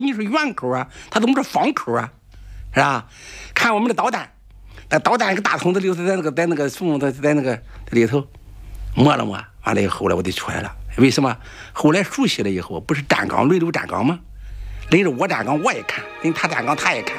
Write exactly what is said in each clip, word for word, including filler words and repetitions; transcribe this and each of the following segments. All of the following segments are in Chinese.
你是圆口啊，他怎么是方口啊？是吧？看我们的导弹，那导弹一个大筒子里头，在那个在那个什么在在那个里头摸了摸，完了以后，后来我就出来了。为什么？后来熟悉了以后，不是站岗轮流站岗吗？轮着我站岗我也看，轮他站岗他也看。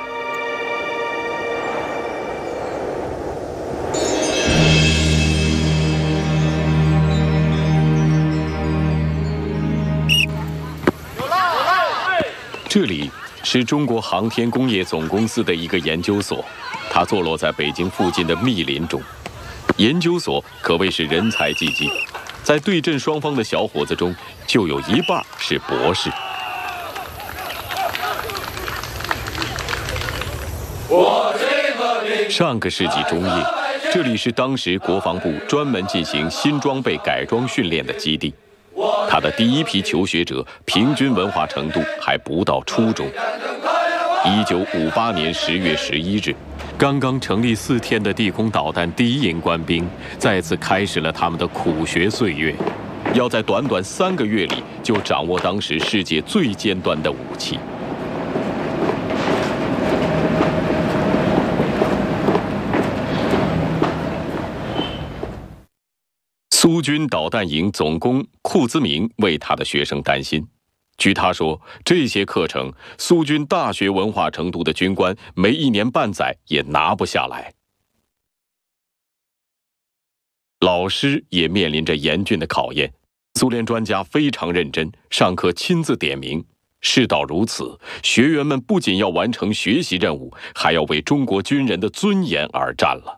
这里是中国航天工业总公司的一个研究所，它坐落在北京附近的密林中。研究所可谓是人才济济，在对阵双方的小伙子中，就有一半是博士。上个世纪中叶，这里是当时国防部专门进行新装备改装训练的基地。他的第一批求学者平均文化程度还不到初中。一九五八年十月十一日，刚刚成立四天的地空导弹第一营官兵再次开始了他们的苦学岁月，要在短短三个月里就掌握当时世界最尖端的武器。苏军导弹营总工库兹明为他的学生担心。据他说，这些课程，苏军大学文化程度的军官没一年半载也拿不下来。老师也面临着严峻的考验。苏联专家非常认真，上课亲自点名。事到如此，学员们不仅要完成学习任务，还要为中国军人的尊严而战了。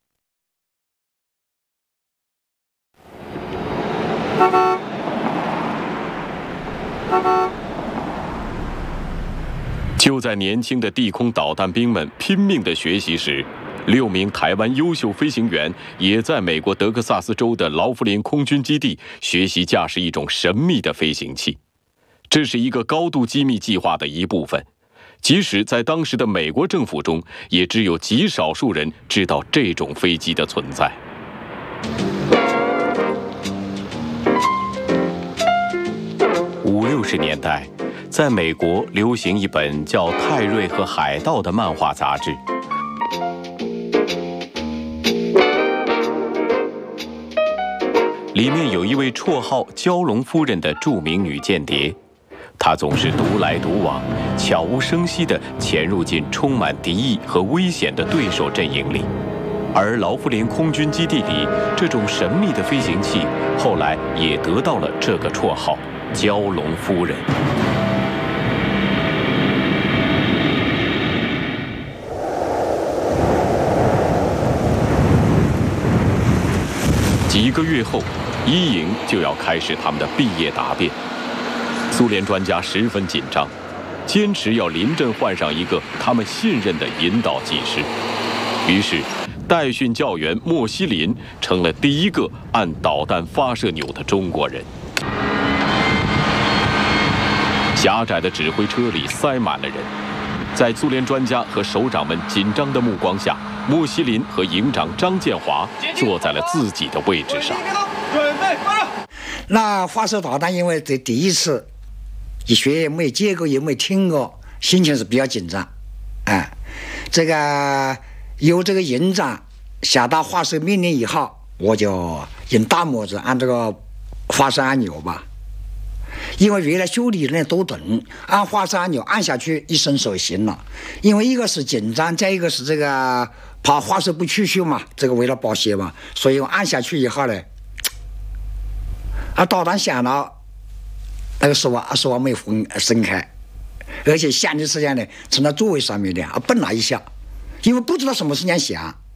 就在年轻的地空导弹兵们拼命的学习时，六名台湾优秀飞行员也在美国德克萨斯州的劳夫林空军基地学习驾驶一种神秘的飞行器。这是一个高度机密计划的一部分，即使在当时的美国政府中，也只有极少数人知道这种飞机的存在。五六十年代，在美国流行一本叫《泰瑞和海盗》的漫画杂志。里面有一位绰号“蛟龙夫人”的著名女间谍，她总是独来独往，悄无声息地潜入进充满敌意和危险的对手阵营里。而劳夫林空军基地里这种神秘的飞行器，后来也得到了这个绰号“蛟龙夫人”。几个月后，一营就要开始他们的毕业答辩。苏联专家十分紧张，坚持要临阵换上一个他们信任的引导技师。于是，代训教员莫西林成了第一个按导弹发射钮的中国人。狭窄的指挥车里塞满了人，在苏联专家和首长们紧张的目光下，莫西林和营长张建华坐在了自己的位置上。 那发射导弹，因为这第一次，一学也没接过，也没听过，心情是比较紧张。哎，这个由这个营长下达发射命令以后，我就用大拇指按这个发射按钮吧。因为原来修理人都懂，按发射按钮按下去，一伸手行了。因为一个是紧张，再一个是这个怕发射不出去嘛，这个为了保险嘛，所以我按下去以后呢，啊，导弹响了，那个手啊手啊没分伸开，而且响的时间呢，从那座位上面呢啊蹦了一下，因为不知道什么时间响。